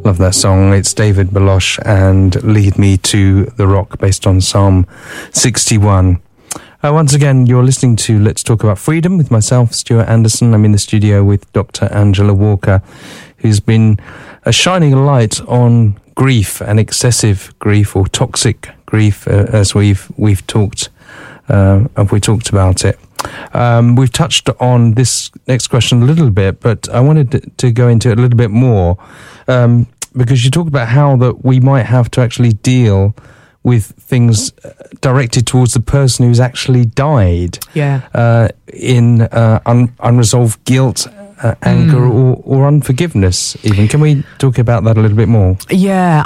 Love that song. It's David Baloche and Lead Me to the Rock, based on Psalm 61. Once again, you're listening to Let's Talk About Freedom with myself, Stuart Anderson. I'm in the studio with Dr. Angela Walker, who's been shining a light on grief and excessive grief, or toxic grief, as we've talked about it. We've touched on this next question a little bit, but I wanted to go into it a little bit more, because you talked about how that we might have to actually deal with things directed towards the person who's actually died. Yeah. In unresolved guilt, anger, or unforgiveness even. Can we talk about that a little bit more? Yeah,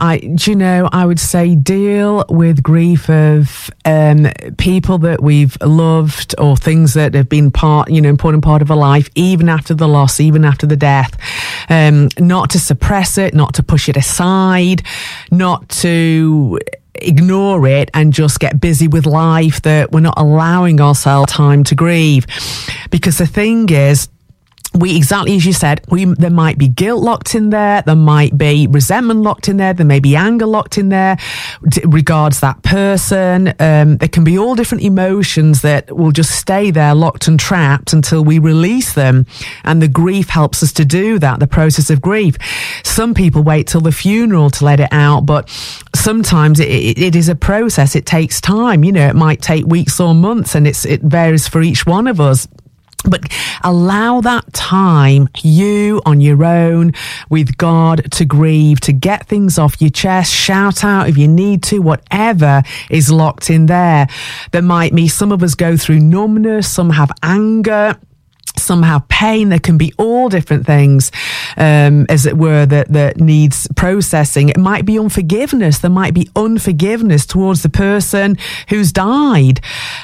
I would say deal with grief of people that we've loved, or things that have been important part of our life, even after the loss, even after the death. Not to suppress it, not to push it aside, not to ignore it and just get busy with life, that we're not allowing ourselves time to grieve. Because the thing is, exactly as you said, there might be guilt locked in there, there might be resentment locked in there may be anger locked in there regards that person. There can be all different emotions that will just stay there locked and trapped until we release them, and the grief helps us to do that, the process of grief. Some people wait till the funeral to let it out, but sometimes it is a process. It takes time. It might take weeks or months, and it varies for each one of us. But allow that time, you on your own, with God, to grieve, to get things off your chest, shout out if you need to, whatever is locked in there. There might be, some of us go through numbness, some have anger, some have pain. There can be all different things, as it were, that needs processing. It might be unforgiveness. There might be unforgiveness towards the person who's died,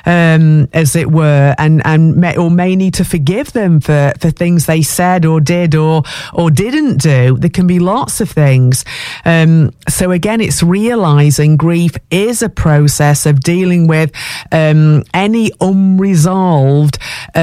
as it were, and may need to forgive them for things they said or did or didn't do. There can be lots of things. So again, it's realizing grief is a process of dealing with any unresolved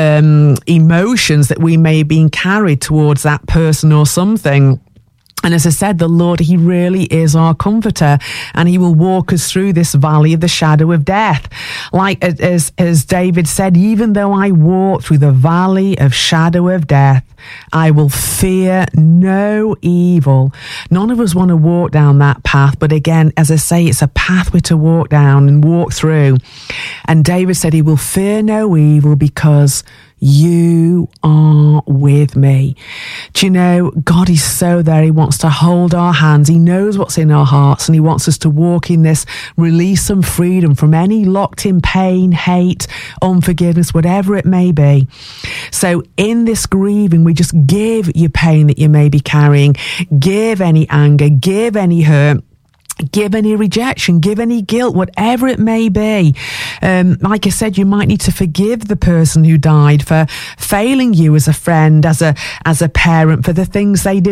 emotions that we may have been carried towards that person or something. And as I said, the Lord, He really is our comforter, and He will walk us through this valley of the shadow of death. Like as David said, even though I walk through the valley of shadow of death, I will fear no evil. None of us want to walk down that path, but again, as I say, it's a pathway to walk down and walk through. And David said he will fear no evil because you are with me. Do you know, God is so there. He wants to hold our hands. He knows what's in our hearts, and He wants us to walk in this release and freedom from any locked in pain, hate, unforgiveness, whatever it may be. So in this grieving, we just give your pain that you may be carrying, give any anger, give any hurt, give any rejection, give any guilt, whatever it may be. Like I said, you might need to forgive the person who died for failing you as a friend, as a parent, for the things they did